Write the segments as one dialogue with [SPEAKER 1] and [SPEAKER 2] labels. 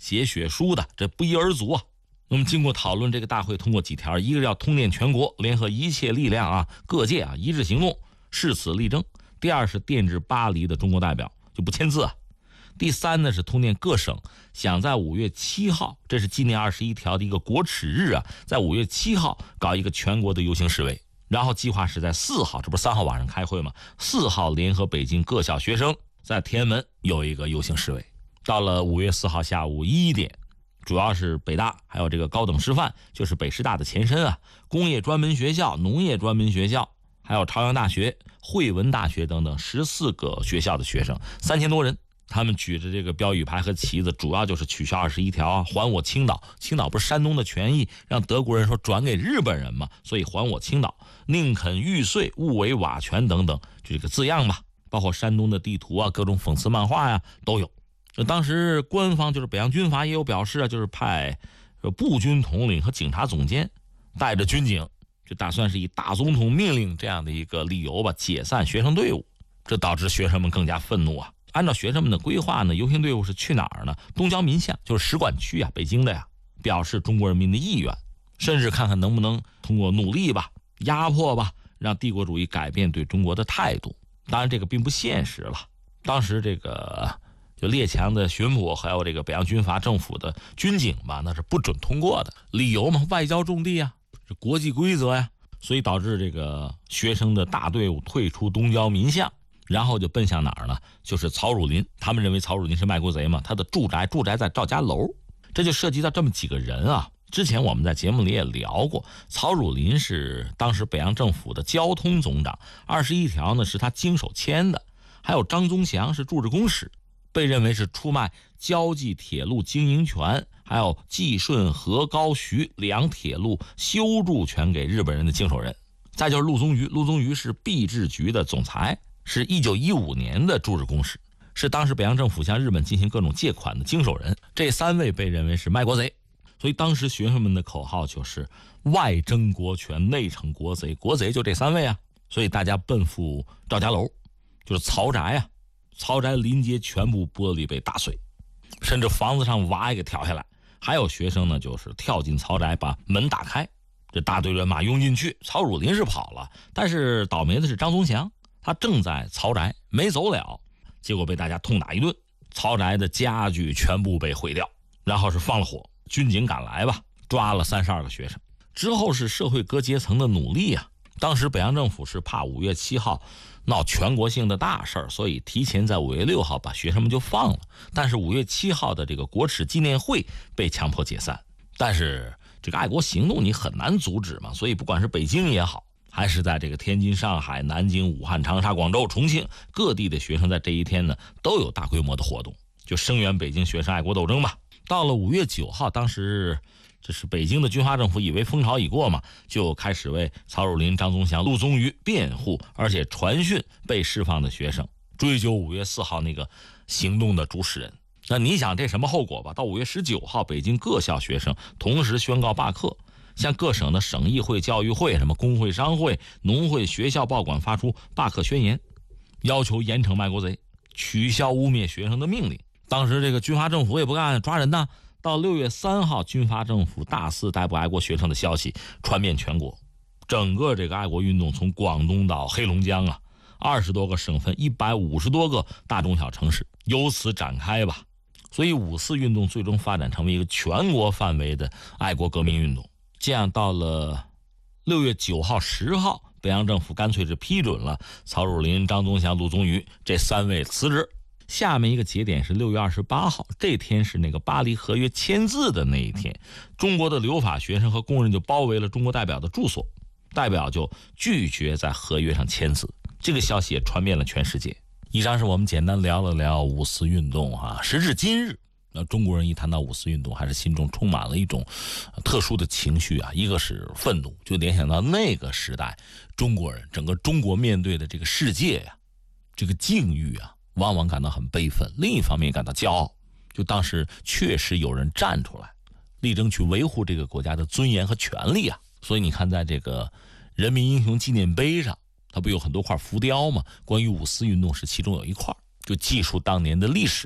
[SPEAKER 1] 写血书的，这不一而足啊。那么经过讨论，这个大会通过几条，一个要通电全国，联合一切力量啊，各界啊一致行动，誓死力争。第二是电致巴黎的中国代表就不签字啊。第三呢是通电各省，想在5月7号，这是纪念21条的一个国耻日啊，在5月7号搞一个全国的游行示威，然后计划是在4号，这不是3号晚上开会吗？4号联合北京各校学生在天安门有一个游行示威。到了5月4号下午1点，主要是北大还有这个高等师范，就是北师大的前身啊，工业专门学校、农业专门学校，还有朝阳大学、汇文大学等等14个学校的学生3000多人，他们举着这个标语牌和旗子，主要就是取消21条啊，还我青岛。青岛不是山东的权益，让德国人说转给日本人嘛，所以还我青岛，宁肯玉碎，勿为瓦全等等，就这个字样吧。包括山东的地图啊，各种讽刺漫画呀都有。当时官方就是北洋军阀也有表示啊，就是派步军统领和警察总监带着军警，就打算是以大总统命令这样的一个理由吧，解散学生队伍。这导致学生们更加愤怒啊。按照学生们的规划呢，游行队伍是去哪儿呢？东郊民巷，就是使馆区啊，北京的呀，表示中国人民的意愿，甚至看看能不能通过努力吧、压迫吧，让帝国主义改变对中国的态度。当然这个并不现实了。当时这个就列强的巡捕还有这个北洋军阀政府的军警吧，那是不准通过的。理由嘛，外交重地啊，是国际规则呀，所以导致这个学生的大队伍退出东郊民巷，然后就奔向哪儿呢？就是曹汝霖。他们认为曹汝霖是卖国贼嘛，他的住宅在赵家楼，这就涉及到这么几个人啊。之前我们在节目里也聊过，曹汝霖是当时北洋政府的交通总长，21条呢是他经手签的，还有张宗祥是驻日公使，被认为是出卖交际铁路经营权，还有济顺河高徐两铁路修筑权给日本人的经手人。再就是陆宗舆，陆宗舆是币制局的总裁，是1915年的驻日公使，是当时北洋政府向日本进行各种借款的经手人。这3位被认为是卖国贼，所以当时学生们的口号就是外争国权，内惩国贼，国贼就这3位啊。所以大家奔赴赵家楼，就是曹宅啊，曹宅临街全部玻璃被打碎，甚至房子上瓦也给挑下来。还有学生呢，就是跳进曹宅把门打开，这大队人马拥进去。曹汝霖是跑了，但是倒霉的是张宗祥，他正在曹宅没走了，结果被大家痛打一顿，曹宅的家具全部被毁掉，然后是放了火。军警赶来吧，抓了32个学生。之后是社会各阶层的努力啊。当时北洋政府是怕5月7号闹全国性的大事儿，所以提前在5月6号把学生们就放了。但是5月7号的这个国耻纪念会被强迫解散。但是这个爱国行动你很难阻止嘛，所以不管是北京也好，还是在这个天津、上海、南京、武汉、长沙、广州、重庆各地的学生在这一天呢都有大规模的活动，就声援北京学生爱国斗争吧。到了5月9号，当时这是北京的军阀政府以为风潮已过嘛，就开始为曹汝霖、张宗祥、陆宗舆辩护，而且传讯被释放的学生，追究5月4号那个行动的主使人。那你想这什么后果吧？到5月19号，北京各校学生同时宣告罢课，向各省的省议会、教育会、什么工会、商会、农会、学校、报馆发出罢课宣言，要求严惩卖国贼，取消污蔑学生的命令。当时这个军阀政府也不干，抓人呢。到6月3号，军阀政府大肆逮捕爱国学生的消息传遍全国，整个这个爱国运动从广东到黑龙江啊，20多个省份，150多个大中小城市由此展开吧。所以5·4运动最终发展成为一个全国范围的爱国革命运动。这样到了6月9号、10号，北洋政府干脆是批准了曹汝霖、张宗祥、陆宗舆这3位辞职。下面一个节点是6月28号，这天是那个巴黎合约签字的那一天。中国的留法学生和工人就包围了中国代表的住所，代表就拒绝在合约上签字。这个消息也传遍了全世界。以上是我们简单聊了聊5·4运动啊。时至今日，那中国人一谈到5·4运动，还是心中充满了一种特殊的情绪啊。一个是愤怒，就联想到那个时代中国人整个中国面对的这个世界呀，这个境遇啊，往往感到很悲愤，另一方面感到骄傲，就当时确实有人站出来力争去维护这个国家的尊严和权利啊。所以你看在这个人民英雄纪念碑上，它不有很多块浮雕吗？关于5·4运动是其中有一块，就记述当年的历史啊。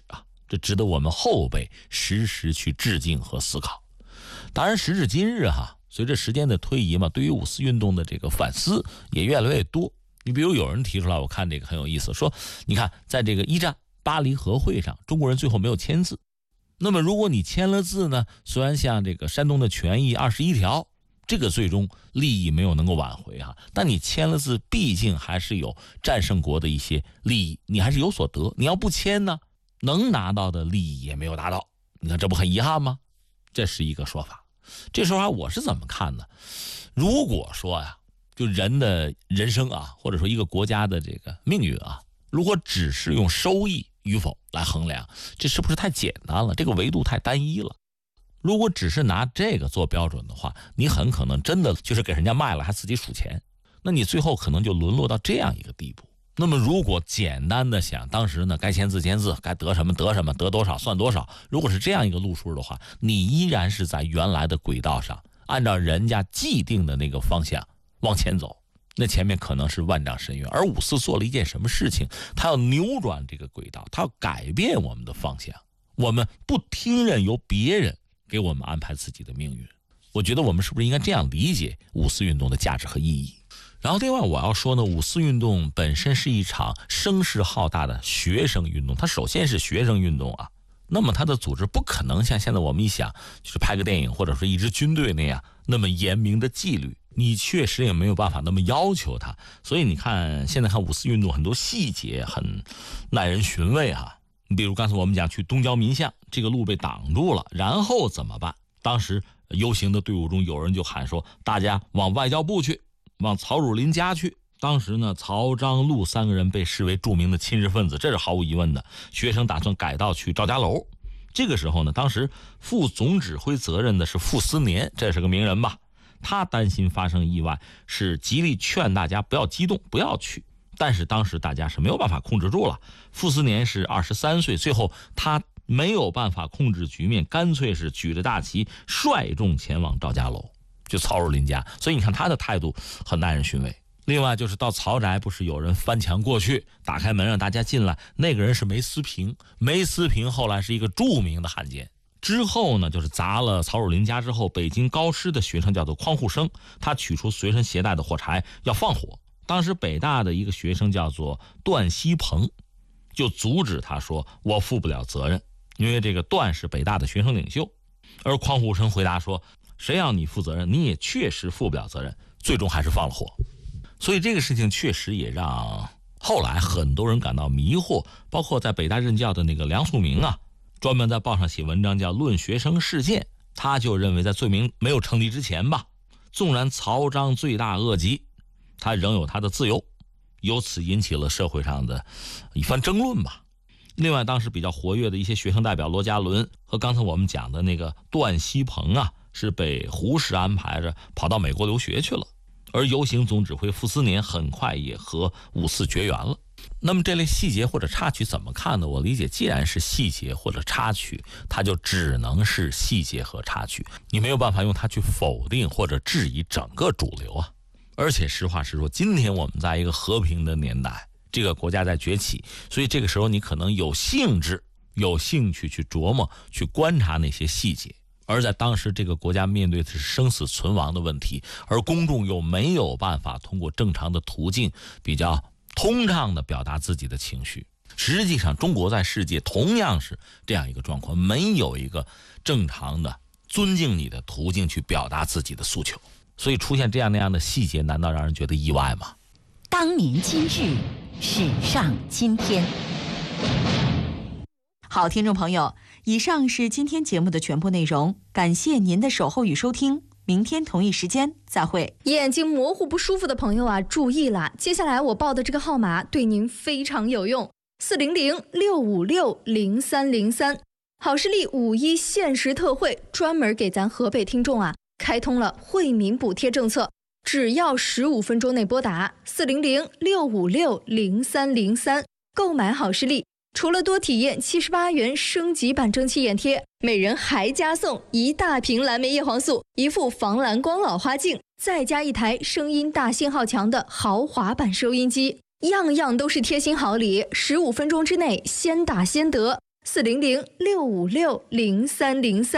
[SPEAKER 1] 这值得我们后辈时时去致敬和思考。当然时至今日随着时间的推移嘛，对于五四运动的这个反思也越来越多。你比如有人提出来，我看这个很有意思，说你看在这个一战巴黎和会上，中国人最后没有签字，那么如果你签了字呢，虽然像这个山东的权益21条，这个最终利益没有能够挽回但你签了字，毕竟还是有战胜国的一些利益，你还是有所得。你要不签呢，能拿到的利益也没有达到，你看这不很遗憾吗？这是一个说法。这说法我是怎么看呢？如果说就人的人生或者说一个国家的这个命运如果只是用收益与否来衡量，这是不是太简单了？这个维度太单一了。如果只是拿这个做标准的话，你很可能真的就是给人家卖了还自己数钱，那你最后可能就沦落到这样一个地步。那么如果简单的想当时呢该签字签字，该得什么得什么，得多少算多少，如果是这样一个路数的话，你依然是在原来的轨道上，按照人家既定的那个方向往前走，那前面可能是万丈深渊。而五四做了一件什么事情？他要扭转这个轨道，他要改变我们的方向，我们不听任由别人给我们安排自己的命运。我觉得我们是不是应该这样理解五四运动的价值和意义？然后另外我要说呢，五四运动本身是一场声势浩大的学生运动，它首先是学生运动那么它的组织不可能像现在我们一想就是拍个电影或者说一支军队那样那么严明的纪律，你确实也没有办法那么要求它。所以你看现在看五四运动很多细节很耐人寻味比如刚才我们讲去东郊民巷，这个路被挡住了，然后怎么办？当时游行的队伍中有人就喊说，大家往外交部去，往曹汝霖家去。当时呢，曹、张、陆3个人被视为著名的亲日分子，这是毫无疑问的。学生打算改道去赵家楼。这个时候呢，当时负总指挥责任的是傅斯年，这是个名人吧？他担心发生意外，是极力劝大家不要激动，不要去。但是当时大家是没有办法控制住了。傅斯年是23岁，最后他没有办法控制局面，干脆是举着大旗率众前往赵家楼，就曹汝霖家。所以你看他的态度很耐人寻味。另外就是到曹宅，不是有人翻墙过去，打开门让大家进来，那个人是梅思平。梅思平后来是一个著名的汉奸。之后呢，就是砸了曹汝霖家之后，北京高师的学生叫做匡互生，他取出随身携带的火柴要放火。当时北大的一个学生叫做段锡鹏，就阻止他说我负不了责任，因为这个段是北大的学生领袖。而匡互生回答说，谁让你负责任，你也确实负不了责任，最终还是放了火。所以这个事情确实也让后来很多人感到迷惑，包括在北大任教的那个梁漱溟专门在报上写文章叫《论学生事件》，他就认为在罪名没有成立之前吧，纵然曹彰罪大恶极，他仍有他的自由，由此引起了社会上的一番争论吧。另外当时比较活跃的一些学生代表罗家伦和刚才我们讲的那个段锡鹏是被胡适安排着跑到美国留学去了。而游行总指挥傅斯年很快也和五四绝缘了。那么这类细节或者插曲怎么看呢？我理解既然是细节或者插曲，它就只能是细节和插曲，你没有办法用它去否定或者质疑整个主流而且实话实说，今天我们在一个和平的年代，这个国家在崛起，所以这个时候你可能有兴致有兴趣去琢磨去观察那些细节。而在当时这个国家面对的是生死存亡的问题，而公众又没有办法通过正常的途径比较通畅地表达自己的情绪。实际上中国在世界同样是这样一个状况，没有一个正常的尊敬你的途径去表达自己的诉求，所以出现这样那样的细节，难道让人觉得意外吗？
[SPEAKER 2] 当年今日，史上今天。好，听众朋友，以上是今天节目的全部内容，感谢您的守候与收听，明天同一时间再会。
[SPEAKER 3] 眼睛模糊不舒服的朋友注意了，接下来我报的这个号码对您非常有用，400-656-0303，好视力5·1限时特惠，专门给咱河北听众开通了惠民补贴政策，只要15分钟内拨打400-656-0303购买好视力。除了多体验78元升级版蒸汽眼贴，每人还加送1大瓶蓝莓叶黄素、1副防蓝光老花镜，再加1台声音大信号强的豪华版收音机，样样都是贴心好礼。15分钟之内先打先得， 400-656-0303。